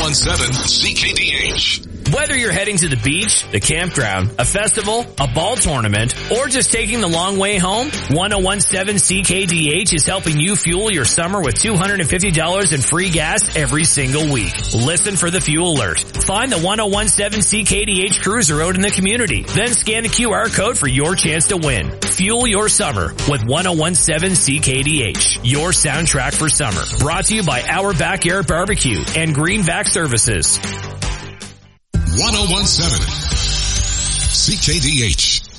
1017 CKDH. Whether you're heading to the beach, the campground, a festival, a ball tournament, or just taking the long way home, 1017 CKDH is helping you fuel your summer with $250 in free gas every single week. Listen for the fuel alert. Find the 1017 CKDH cruiser out in the community. Then scan the QR code for your chance to win. Fuel your summer with 1017 CKDH, your soundtrack for summer. Brought to you by Our Backyard Barbecue and Greenback Services. 1017 CKDH.